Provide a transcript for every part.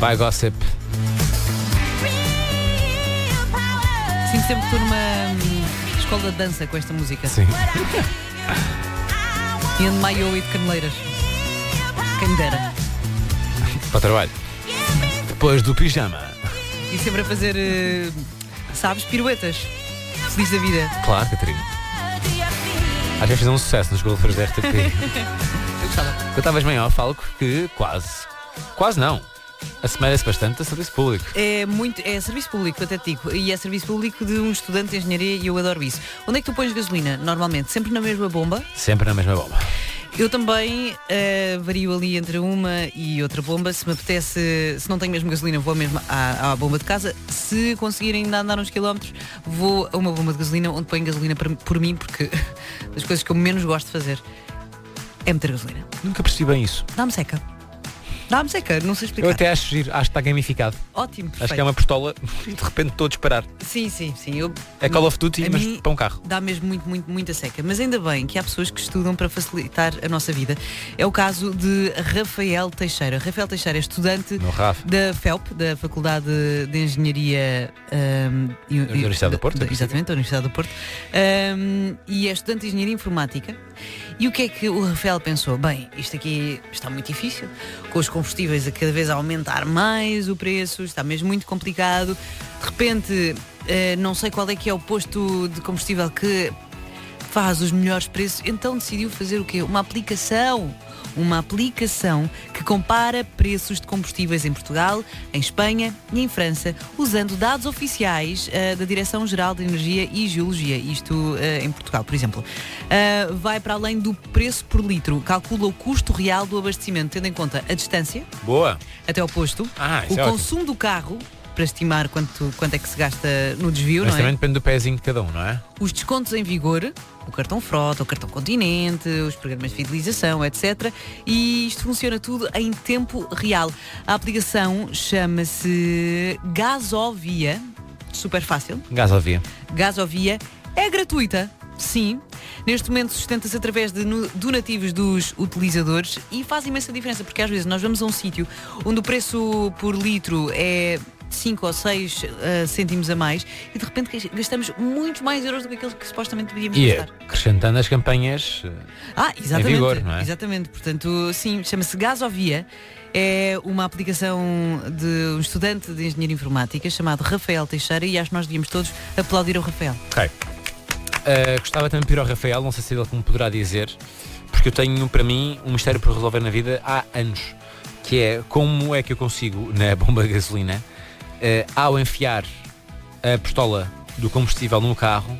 By Gossip. Sinto sempre que estou numa escola de dança com esta música. Sim. E ando maio e de caneleiras. Quem me dera. Para o trabalho. Depois do pijama. E sempre a fazer, sabes, piruetas. Feliz da vida. Claro, Catarina. Acho que fiz um sucesso nos golfeiros da RTP. Eu gostava. Eu estavas bem off, falo que quase não. Assemelha-se bastante a serviço público. É serviço público, até te digo. E é serviço público de um estudante de engenharia e eu adoro isso. Onde é que tu pões gasolina? Normalmente, sempre na mesma bomba. Sempre na mesma bomba. Eu também vario ali entre uma e outra bomba. Se me apetece, se não tenho mesmo gasolina, vou mesmo à bomba de casa. Se conseguir ainda andar uns quilómetros, vou a uma bomba de gasolina onde ponho gasolina por mim, porque das coisas que eu menos gosto de fazer é meter gasolina. Nunca percebi bem isso. Dá-me seca. Dá-me seca, não sei explicar. Eu até acho giro, acho que está gamificado. Ótimo, perfeito. Acho que é uma pistola e de repente estou a disparar. Sim. É Call of Duty, mas mim para um carro. dá mesmo muita seca. Mas ainda bem que há pessoas que estudam para facilitar a nossa vida. É o caso de Rafael Teixeira. Rafael Teixeira é estudante da FEUP, da Faculdade de Engenharia da Universidade do Porto. Exatamente, da Universidade do Porto. E é estudante de Engenharia Informática. E o que é que o Rafael pensou? Bem, isto aqui está muito difícil, com os combustíveis a cada vez a aumentar mais o preço, está mesmo muito complicado. De repente, não sei qual é que é o posto de combustível que faz os melhores preços, então decidiu fazer o quê? Uma aplicação que compara preços de combustíveis em Portugal, em Espanha e em França, usando dados oficiais da Direção-Geral de Energia e Geologia, isto em Portugal, por exemplo. Vai para além do preço por litro, calcula o custo real do abastecimento, tendo em conta a distância até ao posto, o consumo do carro, para estimar quanto é que se gasta no desvio, mas não é? Também depende do pezinho de cada um, não é? Os descontos em vigor, o cartão Frota, o cartão Continente, os programas de fidelização, etc. E isto funciona tudo em tempo real. A aplicação chama-se Gasovia, super fácil. Gasovia é gratuita, sim. Neste momento sustenta-se através de donativos dos utilizadores e faz imensa diferença, porque às vezes nós vamos a um sítio onde o preço por litro é 5 ou 6 cêntimos a mais e de repente gastamos muitos mais euros do que aquilo que supostamente devíamos gastar. E acrescentando as campanhas exatamente, em vigor, não é? Exatamente, portanto, sim, chama-se Gasovia. É uma aplicação de um estudante de Engenharia Informática chamado Rafael Teixeira e acho que nós devíamos todos aplaudir ao Rafael. Ok. Gostava também de pedir ao Rafael, não sei se ele me poderá dizer, porque eu tenho para mim um mistério por resolver na vida há anos, que é como é que eu consigo na bomba de gasolina, ao enfiar a pistola do combustível no carro,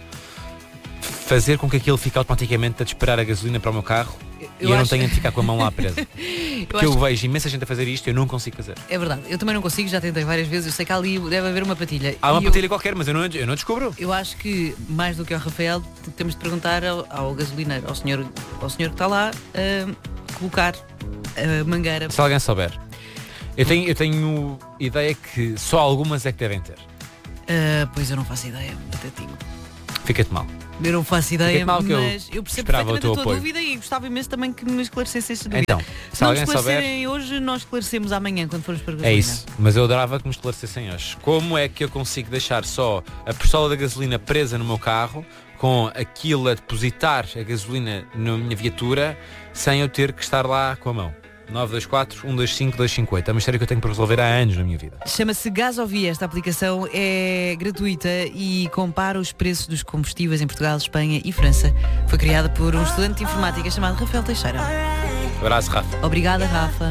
fazer com que aquilo fique automaticamente a disparar a gasolina para o meu carro e eu não tenho de ficar com a mão lá presa. Porque eu vejo imensa gente a fazer isto e eu não consigo fazer. É verdade, eu também não consigo, já tentei várias vezes, eu sei que ali deve haver uma patilha. Há uma patilha qualquer, mas eu não descubro. Eu acho que, mais do que ao Rafael, temos de perguntar ao gasolineiro, ao senhor que está lá, colocar a mangueira. Se alguém souber. Eu tenho ideia que só algumas é que devem ter. Pois eu não faço ideia, até digo. Fica-te mal. Eu não faço ideia, mal, mas eu percebo perfeitamente a tua dúvida e gostava imenso também que me esclarecesse essa dúvida. Então, se não me esclarecerem hoje, nós esclarecemos amanhã quando formos para a gasolina. É isso, mas eu adorava que me esclarecessem hoje. Como é que eu consigo deixar só a pistola da gasolina presa no meu carro, com aquilo a depositar a gasolina na minha viatura, sem eu ter que estar lá com a mão? 924 125 258. É uma história que eu tenho para resolver há anos na minha vida. Chama-se Gasovia. Esta aplicação é gratuita e compara os preços dos combustíveis em Portugal, Espanha e França. Foi criada por um estudante de informática chamado Rafael Teixeira. Abraço, Rafa. Obrigada, Rafa.